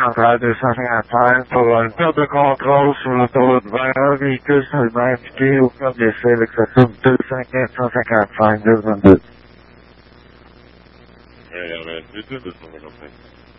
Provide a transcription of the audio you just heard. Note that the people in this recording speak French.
centrale 255 pour une perte de contrôle sur l'autoroute 20. Un véhicule seulement impliqué au code d'essai avec sa somme 25455 222. RS 255.